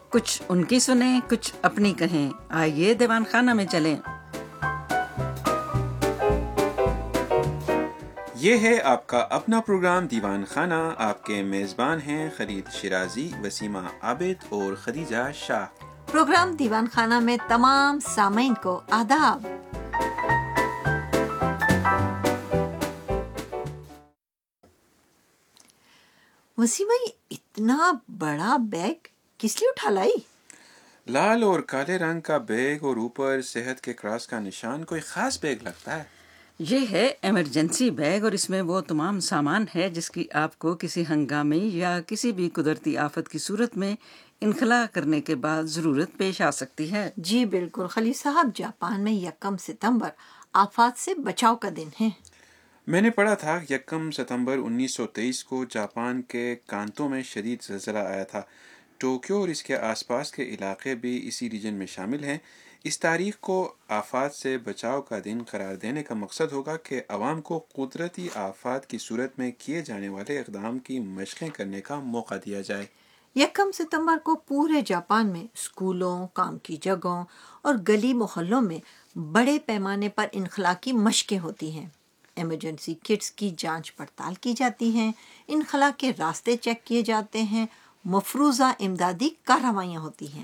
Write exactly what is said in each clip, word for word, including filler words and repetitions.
کچھ ان کی سنیں، کچھ اپنی کہیں. آئیے دیوان خانہ میں چلیں. یہ ہے آپ کا اپنا پروگرام دیوان خانہ. آپ کے میزبان ہیں خالد شیرازی، وسیمہ عابد اور خدیجہ شاہ. پروگرام دیوان خانہ میں تمام سامعین کو آداب. وسیمہ، اتنا بڑا بیگ کس لیے اٹھا لائی؟ لال اور کالے رنگ کا بیگ اور اوپر صحت کے کراس کا نشان. کوئی خاص بیگ لگتا ہے؟ یہ ہے ایمرجنسی بیگ، اور اس میں وہ تمام سامان ہے جس کی آپ کو کسی ہنگامی یا کسی بھی قدرتی آفت کی صورت میں انخلا کرنے کے بعد ضرورت پیش آ سکتی ہے. جی بالکل خلیل صاحب، جاپان میں یکم ستمبر آفات سے بچاؤ کا دن ہے. میں نے پڑھا تھا یکم ستمبر انیس سو تیئیس کو جاپان کے کانتو میں شدید زلزلہ آیا تھا. ٹوکیو اور اس کے آس پاس کے علاقے بھی اسی ریجن میں شامل ہیں. اس تاریخ کو آفات سے بچاؤ کا دن قرار دینے کا مقصد ہوگا کہ عوام کو قدرتی آفات کی صورت میں کیے جانے والے اقدام کی مشقیں کرنے کا موقع دیا جائے. یکم ستمبر کو پورے جاپان میں اسکولوں، کام کی جگہوں اور گلی محلوں میں بڑے پیمانے پر انخلا کی مشقیں ہوتی ہیں. ایمرجنسی کٹس کی جانچ پڑتال کی جاتی ہیں، انخلا کے راستے چیک کیے جاتے ہیں، مفروضہ امدادی کارروائیاں ہوتی ہیں.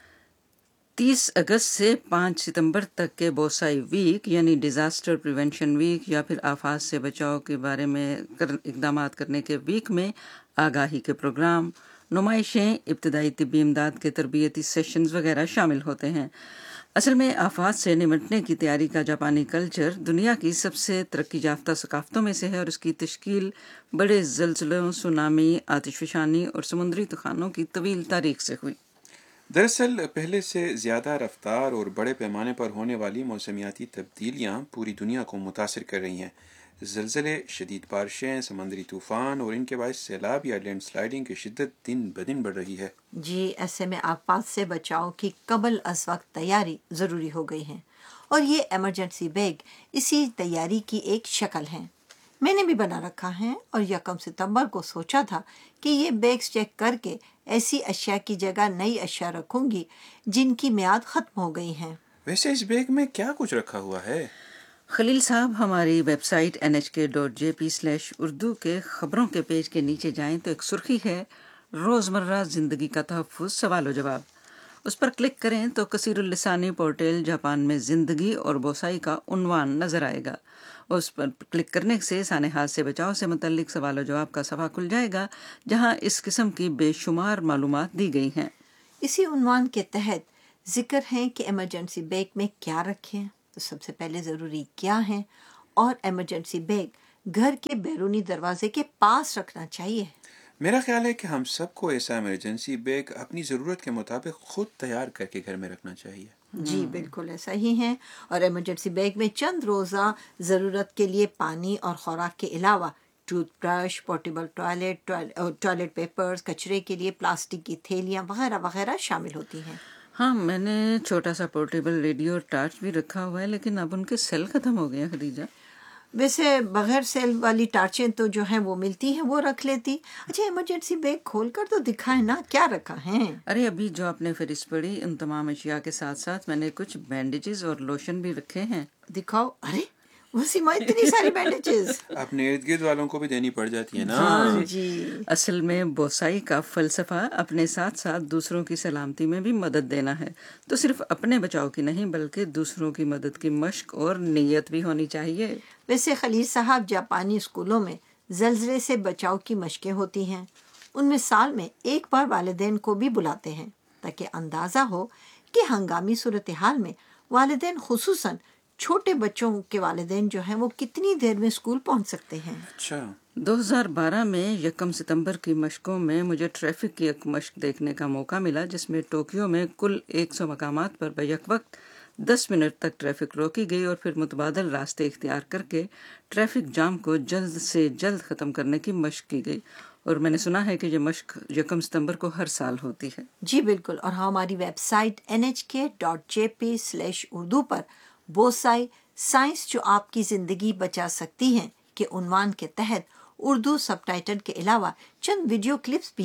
تیس اگست سے پانچ ستمبر تک کے بوسائی ویک یعنی ڈیزاسٹر پریونشن ویک یا پھر آفات سے بچاؤ کے بارے میں اقدامات کرنے کے ویک میں آگاہی کے پروگرام، نمائشیں، ابتدائی طبی امداد کے تربیتی سیشنز وغیرہ شامل ہوتے ہیں. اصل میں آفات سے نمٹنے کی تیاری کا جاپانی کلچر دنیا کی سب سے ترقی یافتہ ثقافتوں میں سے ہے، اور اس کی تشکیل بڑے زلزلوں، سونامی، آتش فشانی اور سمندری طوفانوں کی طویل تاریخ سے ہوئی. دراصل پہلے سے زیادہ رفتار اور بڑے پیمانے پر ہونے والی موسمیاتی تبدیلیاں پوری دنیا کو متاثر کر رہی ہیں. زلزلے، شدید بارشیں، سمندری طوفان اور ان کے باعث سیلاب یا لینڈ سلائڈنگ کی شدت دن بدن بڑھ رہی ہے. جی، ایسے میں آفات سے بچاؤ کی قبل از وقت تیاری ضروری ہو گئی ہے، اور یہ ایمرجنسی بیگ اسی تیاری کی ایک شکل ہے. میں نے بھی بنا رکھا ہے، اور یکم ستمبر کو سوچا تھا کہ یہ بیگز چیک کر کے ایسی اشیاء کی جگہ نئی اشیاء رکھوں گی جن کی میعاد ختم ہو گئی ہیں. ویسے اس بیگ میں کیا کچھ رکھا ہوا ہے؟ خلیل صاحب، ہماری ویب سائٹ این ایچ کے dot J P slash Urdu کے خبروں کے پیج کے نیچے جائیں تو ایک سرخی ہے، روزمرہ زندگی کا تحفظ سوال و جواب. اس پر کلک کریں تو کثیر اللسانی پورٹل جاپان میں زندگی اور بوسائی کا عنوان نظر آئے گا. اس پر کلک کرنے سے سانحات سے بچاؤ سے متعلق سوال و جواب کا صفحہ کھل جائے گا، جہاں اس قسم کی بے شمار معلومات دی گئی ہیں. اسی عنوان کے تحت ذکر ہے کہ ایمرجنسی بیگ میں کیا رکھیں. تو سب سے پہلے ضروری کیا ہے، اور ایمرجنسی بیگ گھر کے بیرونی دروازے کے پاس رکھنا چاہیے. میرا خیال ہے کہ ہم سب کو ایسا ایمرجنسی بیگ اپنی ضرورت کے مطابق خود تیار کر کے گھر میں رکھنا چاہیے. جی بالکل ایسا ہی ہے. اور ایمرجنسی بیگ میں چند روزہ ضرورت کے لیے پانی اور خوراک کے علاوہ tooth brush, portable toilet, toilet papers, کچرے کے لیے پلاسٹک کی تھیلیاں وغیرہ وغیرہ شامل ہوتی ہیں. ہاں، میں نے چھوٹا سا پورٹیبل ریڈیو اور ٹارچ بھی رکھا ہوا ہے، لیکن اب ان کے سیل ختم ہو گئے ہیں خدیجہ. ویسے بغیر سیل والی ٹارچیں تو جو ہیں وہ ملتی ہیں، وہ رکھ لیتی. اچھا، ایمرجنسی بیگ کھول کر تو دکھائیں نا کیا رکھا ہے. ارے ابھی جو آپ نے فہرست پڑھی ان تمام اشیاء کے ساتھ ساتھ میں نے کچھ بینڈیجز اور لوشن بھی رکھے ہیں. دکھاؤ. ارے وسیمہ، اتنی ساری بینڈیجز اپنے ارد گرد والوں کو بھی دینی پڑ جاتی ہے نا. ہاں جی. اصل میں بوسائی کا فلسفہ اپنے ساتھ ساتھ دوسروں کی سلامتی میں بھی مدد دینا ہے. تو صرف اپنے بچاؤ کی نہیں بلکہ دوسروں کی مدد کی مشق اور نیت بھی ہونی چاہیے. ویسے خلیل صاحب، جاپانی اسکولوں میں زلزلے سے بچاؤ کی مشقیں ہوتی ہیں. ان میں سال میں ایک بار والدین کو بھی بلاتے ہیں تاکہ اندازہ ہو کہ ہنگامی صورتحال میں والدین، خصوصاً چھوٹے بچوں کے والدین جو ہیں، وہ کتنی دیر میں اسکول پہنچ سکتے ہیں. اچھا. دو ہزار بارہ میں یکم ستمبر کی مشقوں میں مجھے ٹریفک کی ایک مشق دیکھنے کا موقع ملا، جس میں ٹوکیو میں کل ایک سو مقامات پر بیک وقت دس منٹ تک ٹریفک روکی گئی، اور پھر متبادل راستے اختیار کر کے ٹریفک جام کو جلد سے جلد ختم کرنے کی مشق کی گئی. اور میں نے سنا ہے کہ یہ مشق یکم ستمبر کو ہر سال ہوتی ہے. جی بالکل. اور ہماری ویب سائٹ این ایچ کے dot J P slash Urdu پر بوسائی سائنس جو آپ کی زندگی بچا سکتی ہیں کے عنوان کے تحت اردو سب ٹائٹل کے علاوہ چند ویڈیو کلپس بھی ہیں.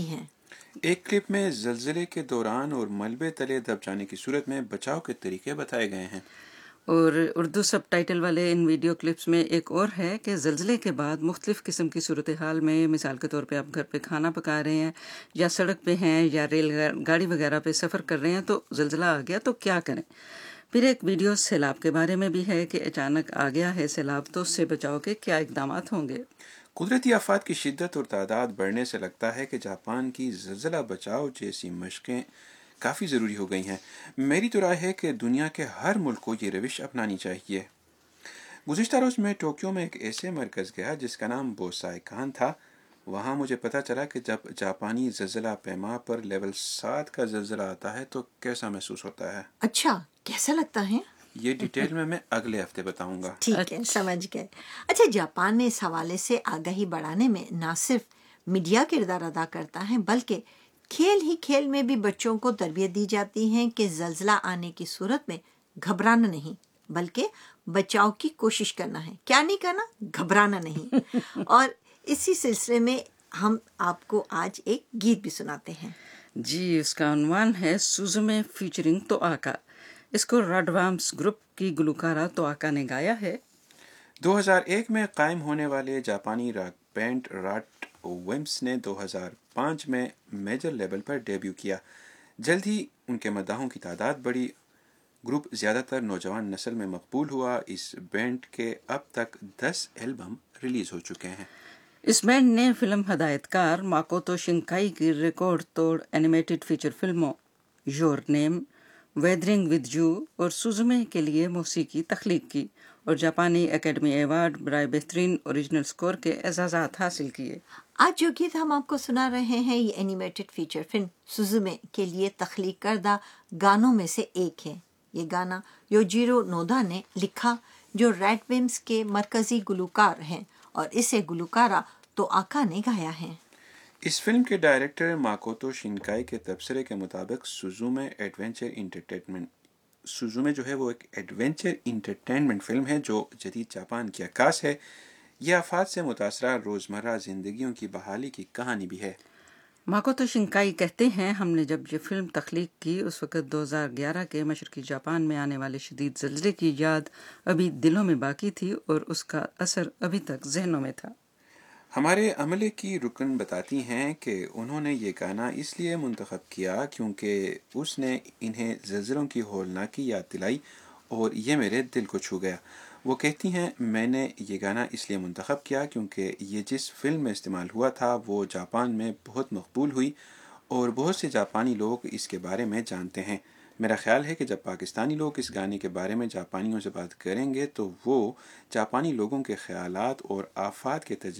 ایک کلپ میں زلزلے کے دوران اور ملبے تلے دب جانے کی صورت میں بچاؤ کے طریقے بتائے گئے ہیں۔ اور اردو سب ٹائٹل والے ان ویڈیو کلپس میں ایک اور ہے کہ زلزلے کے بعد مختلف قسم کی صورتحال میں، مثال کے طور پہ آپ گھر پہ کھانا پکا رہے ہیں یا سڑک پہ ہیں یا ریل گاڑی وغیرہ پہ سفر کر رہے ہیں تو زلزلہ آ گیا تو کیا کریں۔ پھر ایک ویڈیو سیلاب کے بارے میں بھی ہے کہ اچانک آ گیا ہے سیلاب تو اس سے بچاؤ کے کیا اقدامات ہوں گے۔ قدرتی آفات کی شدت اور تعداد بڑھنے سے لگتا ہے کہ جاپان کی زلزلہ بچاؤ جیسی مشقیں کافی ضروری ہو گئی ہیں۔ میری تو رائے ہے کہ دنیا کے ہر ملک کو یہ روش اپنانی چاہیے۔ گزشتہ روز میں ٹوکیو میں ایک ایسے مرکز گیا جس کا نام بوسائیکان تھا۔ وہاں مجھے پتہ چلا کہ جب جاپانی زلزلہ پیما پر لیول سات کا زلزلہ آتا ہے تو کیسا محسوس ہوتا ہے۔ اچھا، کیسا لگتا ہے؟ یہ ڈیٹیل میں میں اگلے ہفتے بتاؤں گا۔ ٹھیک ہے، سمجھ گئے۔ اچھا، جاپان میں اس حوالے سے آگاہی بڑھانے میں نہ صرف میڈیا کردار ادا کرتا ہے بلکہ کھیل ہی کھیل میں بھی بچوں کو تربیت دی جاتی ہے کہ زلزلہ آنے کی صورت میں گھبرانا نہیں بلکہ بچاؤ کی کوشش کرنا ہے۔ کیا نہیں کرنا؟ گھبرانا نہیں۔ اور اسی سلسلے میں ہم آپ کو آج ایک گیت بھی سناتے ہیں۔ جی، اس کا عنوان ہے سوزومے فیچرنگ تو آکا۔ اس کو راڈ وامس گروپ کی گلوکارہ تو آکا نے گایا ہے۔ دو ہزار ایک میں قائم ہونے والے جاپانی راک بینڈ راٹ ویمس نے دو ہزار پانچ میں میجر لیبل پر ڈیبیو کیا۔ جلد ہی ان کے مداحوں کی تعداد بڑھی۔ گروپ زیادہ تر نوجوان نسل میں مقبول ہوا۔ اس بینڈ کے اب تک دس البم ریلیز ہو چکے ہیں۔ اس بینڈ نے فلم ہدایت کار ماکوتو شنکائی کی ریکارڈ توڑ اینیمیٹڈ فیچر فلموں یور نیم، ویدرنگ ود یو اور سوزومے کے لیے موسیقی تخلیق کی اور جاپانی اکیڈمی ایوارڈ برائے بہترین اوریجنل سکور کے اعزازات حاصل کیے۔ آج جو گیت ہم آپ کو سنا رہے ہیں یہ اینیمیٹڈ فیچر فلم سوزومے کے لیے تخلیق کردہ گانوں میں سے ایک ہے۔ یہ گانا یوجیرو نودا نے لکھا جو ریڈ ویمس کے مرکزی گلوکار ہیں اور اسے گلوکارہ تو آکا نے گایا ہے۔ اس فلم کے ڈائریکٹر ماکوتو شنکائی کے تبصرے کے مطابق سوزومے ایڈونچر انٹرٹینمنٹ سوزومے جو ہے وہ ایک ایڈونچر انٹرٹینمنٹ فلم ہے جو جدید جاپان کی عکاس ہے۔ یہ آفات سے متاثرہ روزمرہ زندگیوں کی بحالی کی کہانی بھی ہے۔ ماکوتو شنکائی کہتے ہیں، ہم نے جب یہ فلم تخلیق کی اس وقت دو ہزار گیارہ کے مشرقی جاپان میں آنے والے شدید زلزلے کی یاد ابھی دلوں میں باقی تھی اور اس کا اثر ابھی تک ذہنوں میں تھا۔ ہمارے عملے کی رکن بتاتی ہیں کہ انہوں نے یہ گانا اس لیے منتخب کیا کیونکہ اس نے انہیں زلزلوں کی ہولناکی یاد دلائی اور یہ میرے دل کو چھو گیا۔ وہ کہتی ہیں، میں نے یہ گانا اس لیے منتخب کیا کیونکہ یہ جس فلم میں استعمال ہوا تھا وہ جاپان میں بہت مقبول ہوئی اور بہت سے جاپانی لوگ اس کے بارے میں جانتے ہیں۔ میرا خیال ہے کہ جب پاکستانی لوگ اس گانے کے بارے میں جاپانیوں سے بات کریں گے تو وہ جاپانی لوگوں کے خیالات اور آفات کے تجربے